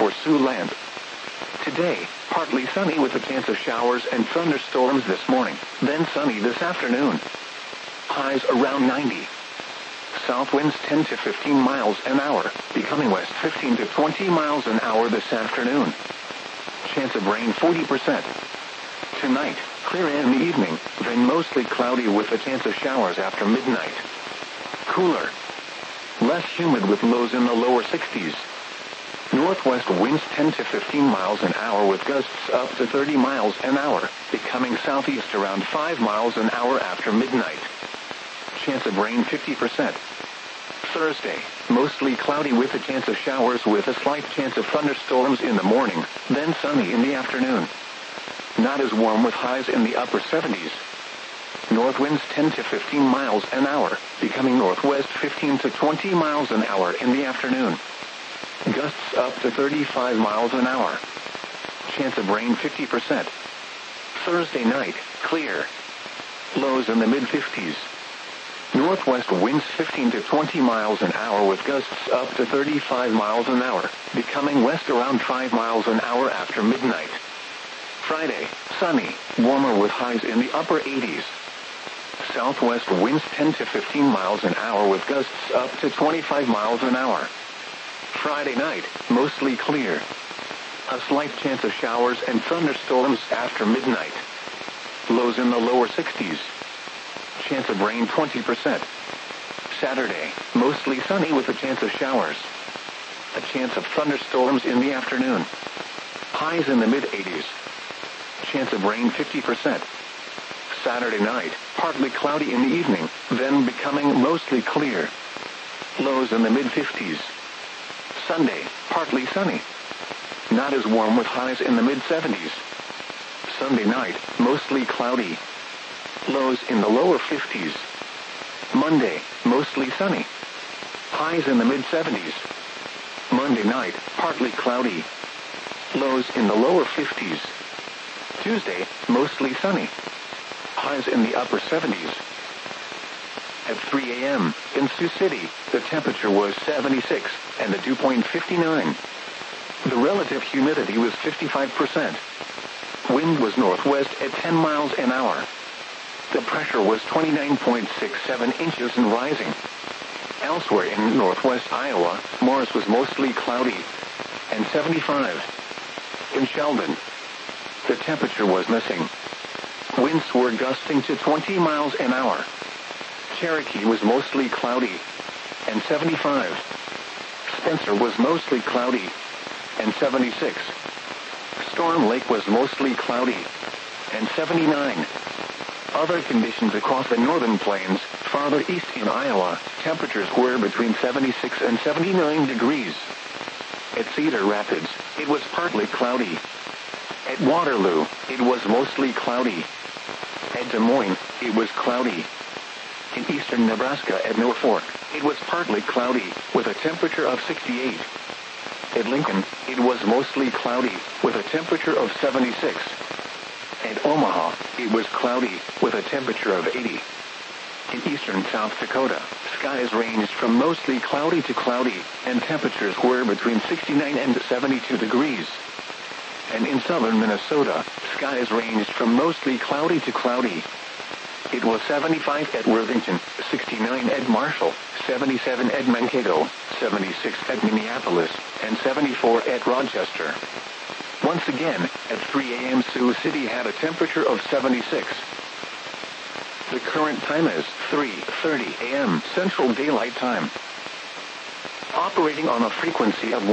for Siouxland. Today, partly sunny with a chance of showers and thunderstorms this morning, then sunny this afternoon. Highs around 90. South winds 10 to 15 miles an hour, becoming west 15 to 20 miles an hour this afternoon. Chance of rain 40%. Tonight, clear in the evening, then mostly cloudy with a chance of showers after midnight. Cooler. Less humid with lows in the lower 60s. Northwest winds 10 to 15 miles an hour with gusts up to 30 miles an hour, becoming southeast around 5 miles an hour after midnight. Chance of rain 50%. Thursday, mostly cloudy with a chance of showers with a slight chance of thunderstorms in the morning, then sunny in the afternoon. Not as warm with highs in the upper 70s. North winds 10 to 15 miles an hour, becoming northwest 15 to 20 miles an hour in the afternoon. Gusts up to 35 miles an hour. Chance of rain 50%. Thursday night, clear. Lows in the mid-50s. Northwest winds 15 to 20 miles an hour with gusts up to 35 miles an hour, becoming west around 5 miles an hour after midnight. Friday, sunny, warmer with highs in the upper 80s. Southwest winds 10 to 15 miles an hour with gusts up to 25 miles an hour. Friday night, mostly clear. A slight chance of showers and thunderstorms after midnight. Lows in the lower 60s. Chance of rain 20%. Saturday, mostly sunny with a chance of showers. A chance of thunderstorms in the afternoon. Highs in the mid-80s. Chance of rain 50%. Saturday night, partly cloudy in the evening, then becoming mostly clear. Lows in the mid-50s. Sunday, partly sunny. Not as warm with highs in the mid-70s. Sunday night, mostly cloudy. Lows in the lower 50s. Monday, mostly sunny. Highs in the mid-70s. Monday night, partly cloudy. Lows in the lower 50s. Tuesday, mostly sunny. Highs in the upper 70s. At 3 a.m., in Sioux City, the temperature was 76, and the dew point 59. The relative humidity was 55%. Wind was northwest at 10 miles an hour. The pressure was 29.67 inches and rising. Elsewhere in northwest Iowa, Morris was mostly cloudy, and 75. In Sheldon, the temperature was missing. Winds were gusting to 20 miles an hour. Cherokee was mostly cloudy, and 75. Spencer was mostly cloudy, and 76. Storm Lake was mostly cloudy, and 79. Other conditions across the northern plains, farther east in Iowa, temperatures were between 76 and 79 degrees. At Cedar Rapids, it was partly cloudy. At Waterloo, it was mostly cloudy. At Des Moines, it was cloudy. In eastern Nebraska at Norfolk, it was partly cloudy, with a temperature of 68. At Lincoln, it was mostly cloudy, with a temperature of 76. At Omaha, it was cloudy, with a temperature of 80. In eastern South Dakota, skies ranged from mostly cloudy to cloudy, and temperatures were between 69 and 72 degrees. And in southern Minnesota, skies ranged from mostly cloudy to cloudy. It was 75 at Worthington, 69 at Marshall, 77 at Mankato, 76 at Minneapolis, and 74 at Rochester. Once again, at 3 a.m. Sioux City had a temperature of 76. The current time is 3:30 a.m. Central Daylight Time. Operating on a frequency of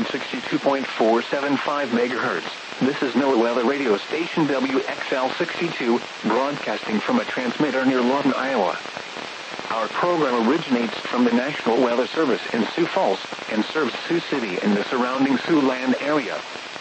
162.475 megahertz, this is NOAA Weather Radio Station WXL62, broadcasting from a transmitter near Lawton, Iowa. Our program originates from the National Weather Service in Sioux Falls and serves Sioux City and the surrounding Siouxland area.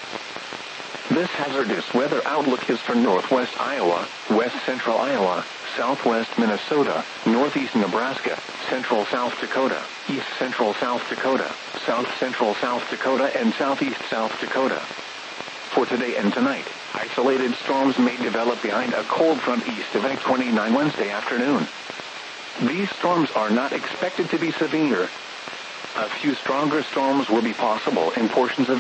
This hazardous weather outlook is for northwest Iowa, west central Iowa, southwest Minnesota, northeast Nebraska, central South Dakota, east central South Dakota, south central South Dakota, and southeast South Dakota. For today and tonight, isolated storms may develop behind a cold front east of I-29 Wednesday afternoon. These storms are not expected to be severe. A few stronger storms will be possible in portions of